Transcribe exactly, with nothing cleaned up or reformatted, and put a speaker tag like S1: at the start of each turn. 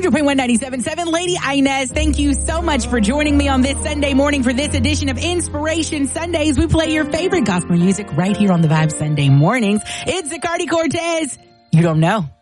S1: hundred point one ninety-seven point seven. Lady Inez, thank you so much for joining me on this Sunday morning for this edition of Inspiration Sundays. We play your favorite gospel music right here on the Vibe Sunday mornings. It's Zacardi Cortez. You don't know.